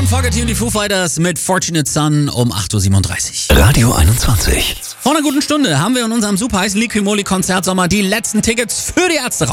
Tom Fogerty und die Foo Fighters mit Fortunate Son um 8.37 Uhr. Radio 21. Vor einer guten Stunde haben wir in unserem super heißen Liqui-Moly-Konzert Sommer die letzten Tickets für die Ärzte raus.